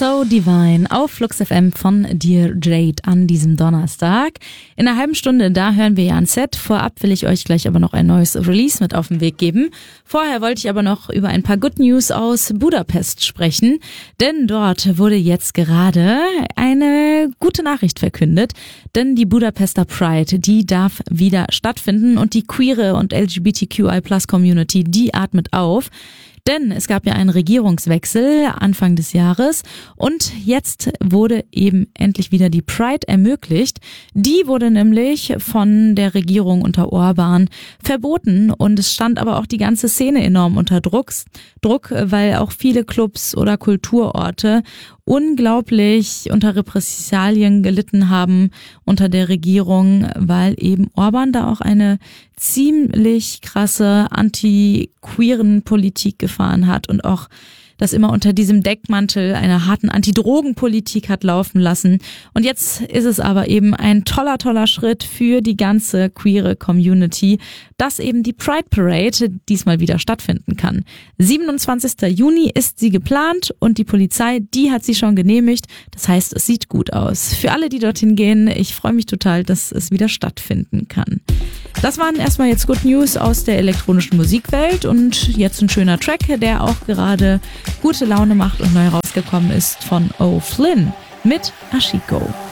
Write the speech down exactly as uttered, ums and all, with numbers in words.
So Divine auf Flux F M von Dear Jade an diesem Donnerstag. In einer halben Stunde, da hören wir ja ein Set. Vorab will ich euch gleich aber noch ein neues Release mit auf den Weg geben. Vorher wollte ich aber noch über ein paar Good News aus Budapest sprechen, denn dort wurde jetzt gerade eine gute Nachricht verkündet, denn die Budapester Pride, die darf wieder stattfinden und die queere und L G B T Q I Plus Community, die atmet auf. Denn es gab ja einen Regierungswechsel Anfang des Jahres und jetzt wurde eben endlich wieder die Pride ermöglicht. Die wurde nämlich von der Regierung unter Orban verboten und es stand aber auch die ganze Szene enorm unter Druck, Druck, weil auch viele Clubs oder Kulturorte unglaublich unter Repressalien gelitten haben unter der Regierung, weil eben Orban da auch eine ziemlich krasse anti-queeren Politik gefahren hat und auch das immer unter diesem Deckmantel einer harten Anti-Drogen-Politik hat laufen lassen. Und jetzt ist es aber eben ein toller, toller Schritt für die ganze queere Community, dass eben die Pride Parade diesmal wieder stattfinden kann. siebenundzwanzigster Juni ist sie geplant und die Polizei, die hat sie schon genehmigt. Das heißt, es sieht gut aus. Für alle, die dorthin gehen, ich freue mich total, dass es wieder stattfinden kann. Das waren erstmal jetzt Good News aus der elektronischen Musikwelt und jetzt ein schöner Track, der auch gerade gute Laune macht und neu rausgekommen ist von O'Flynn mit Ashiko.